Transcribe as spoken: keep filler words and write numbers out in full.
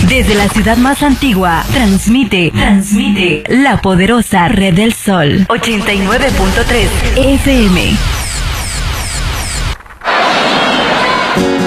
Desde la ciudad más antigua, transmite, transmite la poderosa Red del Sol, ochenta y nueve punto tres F M.